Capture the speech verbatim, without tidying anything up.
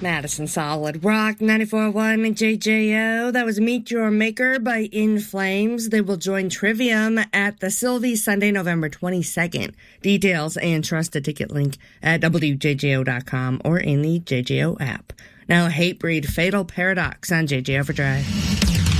Madison Solid Rock ninety-four point one J J O. That was Meet Your Maker by In Flames. They will join Trivium at the Sylvie Sunday, November twenty-second. Details and trust a ticket link at W J J O dot com or in the J J O app. Now, Hatebreed, Fatal Paradox on J J Overdrive.